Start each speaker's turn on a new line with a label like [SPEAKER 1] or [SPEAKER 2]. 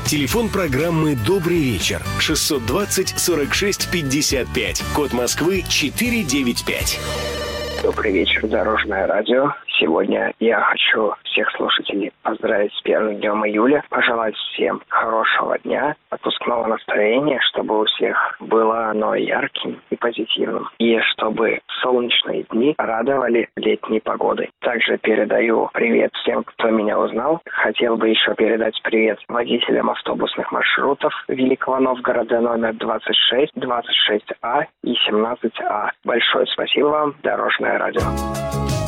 [SPEAKER 1] Телефон программы «Добрый вечер» 620-46-55. Код Москвы 495.
[SPEAKER 2] Добрый вечер, Дорожное радио. Сегодня я хочу всех слушателей поздравить с первым днем июля, пожелать всем хорошего дня, отпускного настроения, чтобы у всех было оно ярким и позитивным, и чтобы солнечные дни радовали летней погодой. Также передаю привет всем, кто меня узнал. Хотел бы еще передать привет водителям автобусных маршрутов Великого Новгорода номер 26, 26А и 17А. Большое спасибо вам, Дорожное радио.